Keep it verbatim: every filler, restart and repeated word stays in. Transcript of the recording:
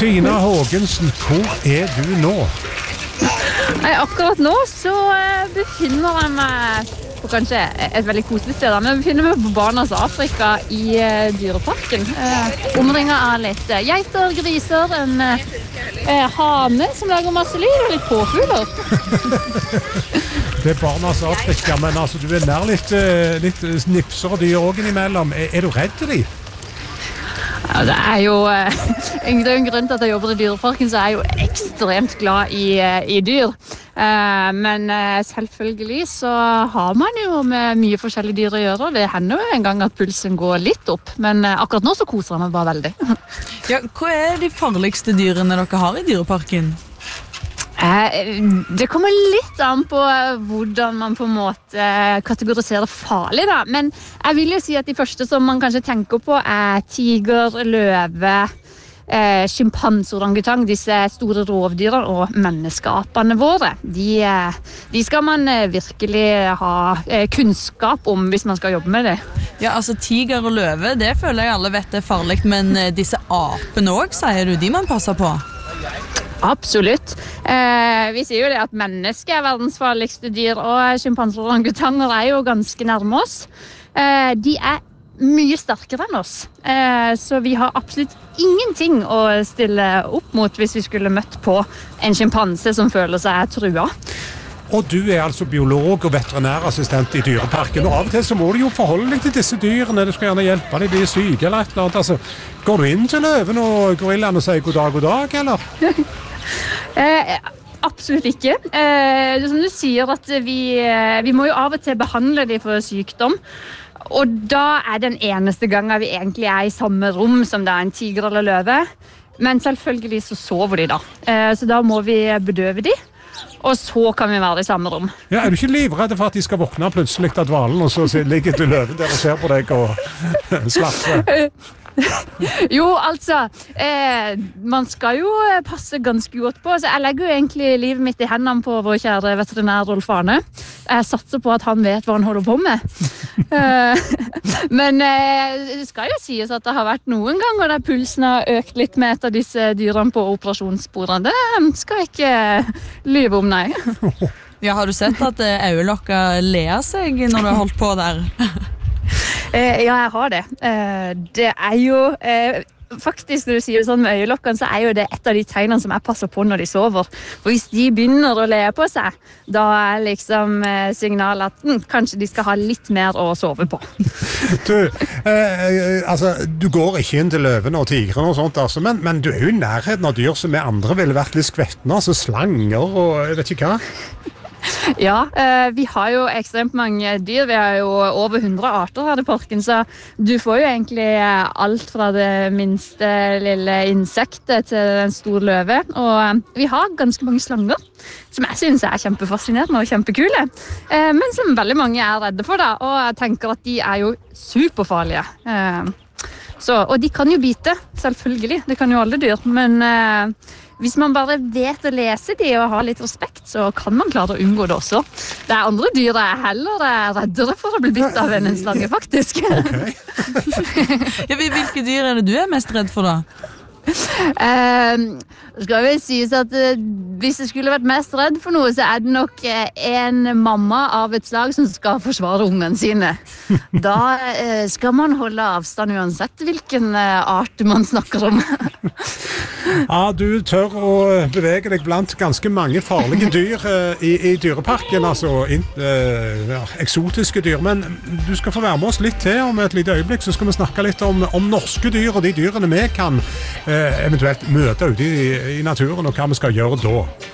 Tina Hågensen, hvor er du nå? Nei, akkurat nå så eh, befinner jeg meg på kanskje et veldig koselig sted, men jeg befinner meg på Barnas Afrika i eh, dyreparken. Eh, omringet av litt eh, geiter, griser, en eh, hane som lager masse lyd, og litt påfugler. Det er Barnas Afrika, men altså, du er nær litt, eh, litt snipser og dyr også innimellom. Er, er du redd til de? Ja, det er jo eh, en grunn til at jeg jobber i dyreparken, så er jeg jo ekstremt glad i, eh, i dyr. Eh, men eh, selvfølgelig så har man jo med mye forskjellige dyr å gjøre. Det hender jo en gang at pulsen går litt opp, men eh, akkurat nå så koser jeg meg bare veldig. Ja, hva er de farligste dyrene dere har i dyreparken? Eh, det kommer litt an på hvordan man på en måte kategoriserer farlig da, men jeg vil jo si at de første som man kanskje tenker på er tiger, løve, eh, sjimpans, orangutang, disse store rovdyrene og menneskeapene våre. De, de skal man virkelig ha eh, kunnskap om hvis man skal jobbe med det. Ja, altså tiger og løve, det føler jeg alle vet er farlig, men disse apene også, sier du, de man passer på? Absolutt. Eh, vi sier jo det at mennesket er verdens farligste dyr, og sjimpanser og orangutanger er jo ganske nærme oss. Eh, de er mye sterkere enn oss, eh, så vi har absolutt ingenting å stille opp mot hvis vi skulle møtt på en sjimpanse som føler seg trua. Og du er altså biolog og veterinærassistent i dyreparken, og av og til så må du jo forholde deg til disse dyrene. Du skal gjerne hjelpe dem, bli syke eller et eller annet. Altså, går du inn til løven og gorillaen og sier god dag, god dag, eller? eh, absolutt ikke. Eh, som du sier at vi, vi må jo av og til behandle dem for sykdom, og da er den eneste gangen vi egentlig er i samme rom som det er en tiger eller løve. Men selvfølgelig så sover de da, eh, så da må vi bedøve dem. Og så kan vi være i samme rom. Ja, er du ikke livredde for at de skal våkne plutselig av dvalen, og så ligger du løven der og ser på deg og slapper? Jo, altså, eh, man skal jo passe ganske godt på, så jeg legger jo egentlig livet mitt i hendene på vår kjære veterinær Rolf Arne. Jeg satser på at han vet hva han holder på med. eh, men eh, det skal jo sies at det har vært noen ganger der pulsen har økt litt med et av disse dyrene på operasjonsbordene. Det skal jeg ikke lyve om, nei. Ja, har du sett at øyelokka ler seg når du har holdt på der? Eh, ja, jeg har det. Eh, det er jo eh, faktisk, når du sier det sånn med øyelokkene, så er jo det et av de tegnene som jeg passer på når de sover. Og hvis de begynner å le på seg, da er liksom eh, signalet at hm, kanskje de skal ha litt mer å sove på. Du, eh, altså, du går ikke inn til løven og tigren og sånt, altså, men, men du er jo i nærheten av dyr som vi andre ville vært litt skvettende, altså slanger og jeg vet ikke hva. Ja, eh, vi har jo ekstremt mange dyr. Vi har jo over hundre arter her i parken, så du får jo egentlig alt fra det minste lille insektet til den store løve. Og eh, vi har ganske mange slanger, som jeg synes er kjempefascinerende og kjempekule, eh, men som veldig mange er redde for da, og jeg tenker at de er jo superfarlige. Eh, så, og de kan jo bite, selvfølgelig, det kan jo alle dyr, men eh, hvis man bare vet å lese de og har litt respekt, så kan man klare å unngå det også. Det er andre dyr jeg heller er reddere for å bli bitt av enn en slange, faktisk. Okay. Ja, hvilke dyr er det du er mest redd for da? Uh, skal vi sies at uh, hvis jeg skulle vært mest redd for noe, så er det nok uh, en mamma av et slag som skal forsvare ungene sine. Da uh, skal man holde avstand uansett hvilken uh, art man snakker om. Ja, du tør å bevege deg blant ganske mange farlige dyr uh, i, i dyreparken, altså in, uh, ja, eksotiske dyr, men du skal få være med oss litt til om et lite øyeblikk, så skal vi snakke litt om, om norske dyr og de dyrene vi kan uh, eventuelt møte ute i, i naturen, og hva vi skal gjøre da.